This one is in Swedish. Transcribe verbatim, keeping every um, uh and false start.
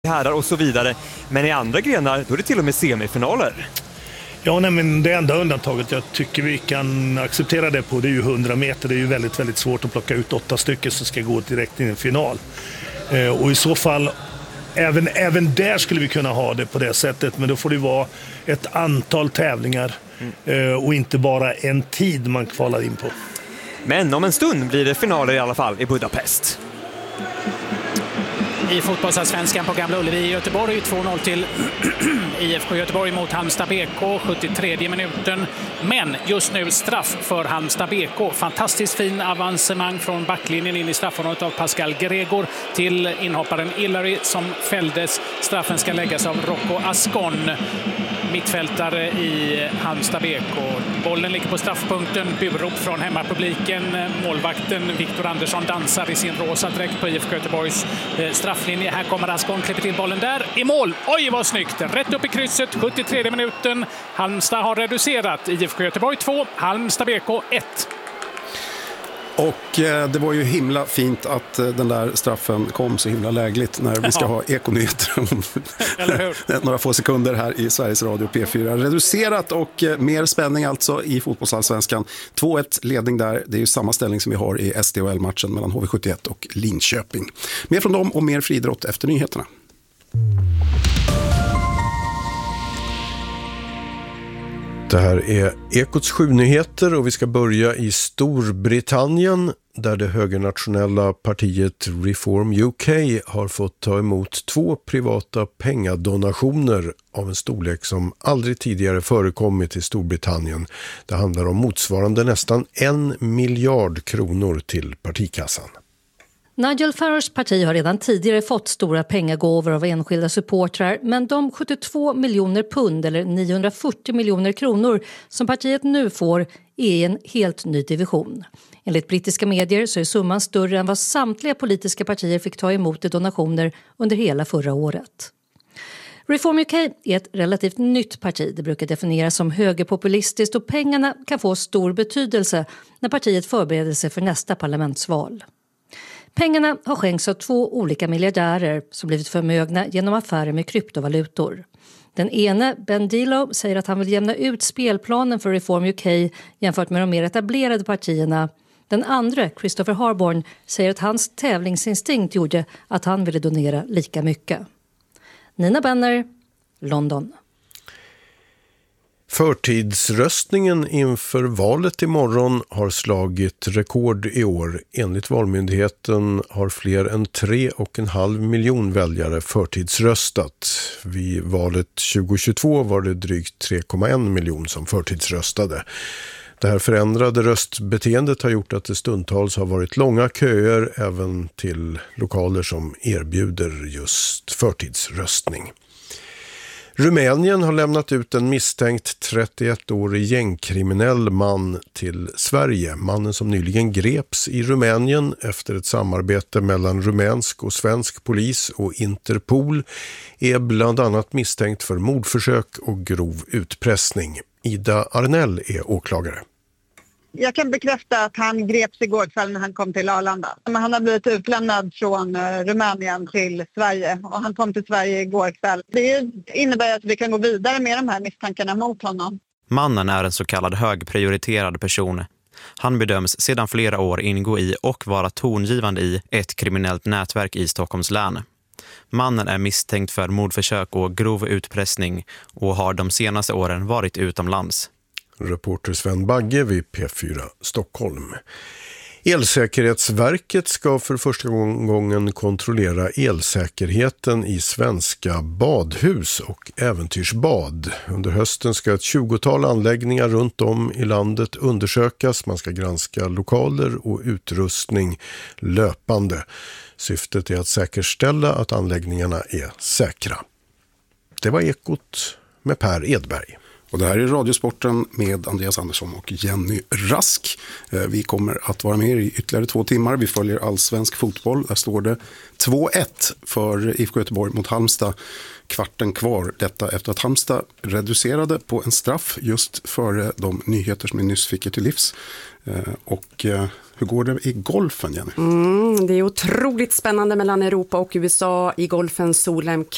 herrar och så vidare. Men i andra grenar då är det till och med semifinaler. Ja, nej, men det enda undantaget jag tycker vi kan acceptera det på, det är ju hundra meter. Det är ju väldigt, väldigt svårt att plocka ut åtta stycken som ska gå direkt in i en final. Eh, och i så fall, även, även där skulle vi kunna ha det på det sättet. Men då får det vara ett antal tävlingar eh, och inte bara en tid man kvalar in på. Men om en stund blir det finaler i alla fall i Budapest. I fotbollsallsvenskan på Gamla Ullevi i Göteborg, två noll till I F K Göteborg mot Halmstad B K, sjuttiotredje minuten. Men just nu straff för Halmstad B K. Fantastiskt fin avancemang från backlinjen in i straffområdet av Pascal Gregor till inhopparen Ilary som fälldes. Straffen ska läggas av Rocco Ascon, mittfältare i Halmstad B K. Bollen ligger på straffpunkten, burop från hemmapubliken. Målvakten Viktor Andersson dansar i sin rosa dräkt på I F K Göteborgs strafflinje. Här kommer Ascon, klipper till bollen där. I mål! Oj, vad snyggt! Rätt upp i krysset, sjuttiotredje minuten. Halmstad har reducerat. I F K Göteborg två, Halmstad B K ett. Och eh, det var ju himla fint att eh, den där straffen kom så himla lägligt när vi ska ja. ha ekonyheter om några få sekunder här i Sveriges Radio P fyra. Reducerat och eh, mer spänning alltså i fotbollsallsvenskan. två ett ledning där, det är ju samma ställning som vi har i S D H L-matchen mellan H V sjuttioett och Linköping. Mer från dem och mer friidrott efter nyheterna. Det här är Ekots sju nyheter och vi ska börja i Storbritannien där det högernationella partiet Reform U K har fått ta emot två privata pengadonationer av en storlek som aldrig tidigare förekommit i Storbritannien. Det handlar om motsvarande nästan en miljard kronor till partikassan. Nigel Farages parti har redan tidigare fått stora pengagåvor av enskilda supportrar, men de sjuttiotvå miljoner pund eller niohundrafyrtio miljoner kronor som partiet nu får är en helt ny division. Enligt brittiska medier så är summan större än vad samtliga politiska partier fick ta emot i donationer under hela förra året. Reform U K är ett relativt nytt parti. Det brukar definieras som högerpopulistiskt och pengarna kan få stor betydelse när partiet förbereder sig för nästa parlamentsval. Pengarna har skänkts av två olika miljardärer som blivit förmögna genom affärer med kryptovalutor. Den ene, Ben Dilo, säger att han vill jämna ut spelplanen för Reform U K jämfört med de mer etablerade partierna. Den andra, Christopher Harborn, säger att hans tävlingsinstinkt gjorde att han ville donera lika mycket. Nina Benner, London. Förtidsröstningen inför valet imorgon har slagit rekord i år. Enligt Valmyndigheten har fler än tre och en halv miljon väljare förtidsröstat. Vid valet tjugohundratjugotvå var det drygt tre komma en miljon som förtidsröstade. Det här förändrade röstbeteendet har gjort att det stundtals har varit långa köer även till lokaler som erbjuder just förtidsröstning. Rumänien har lämnat ut en misstänkt trettioettårig gängkriminell man till Sverige. Mannen som nyligen greps i Rumänien efter ett samarbete mellan rumänsk och svensk polis och Interpol är bland annat misstänkt för mordförsök och grov utpressning. Ida Arnell är åklagare. Jag kan bekräfta att han greps igår kväll när han kom till Arlanda. Men han har blivit utlämnad från Rumänien till Sverige och han kom till Sverige igår kväll. Det innebär att vi kan gå vidare med de här misstankarna mot honom. Mannen är en så kallad högprioriterad person. Han bedöms sedan flera år ingå i och vara tongivande i ett kriminellt nätverk i Stockholms län. Mannen är misstänkt för mordförsök och grov utpressning och har de senaste åren varit utomlands. Reporter Sven Bagge vid P fyra Stockholm. Elsäkerhetsverket ska för första gången kontrollera elsäkerheten i svenska badhus och äventyrsbad. Under hösten ska ett tjugotal anläggningar runt om i landet undersökas. Man ska granska lokaler och utrustning löpande. Syftet är att säkerställa att anläggningarna är säkra. Det var Ekot med Per Edberg. Och det här är Radiosporten med Andreas Andersson och Jenny Rask. Vi kommer att vara med i ytterligare två timmar. Vi följer allsvensk fotboll. Där står det två ett för I F K Göteborg mot Halmstad. Kvarten kvar. Detta efter att Halmstad reducerade på en straff just före de nyheter som vi nyss fick till livs. Och hur går det i golfen, Jenny? Mm, det är otroligt spännande mellan Europa och U S A i golfen Solheim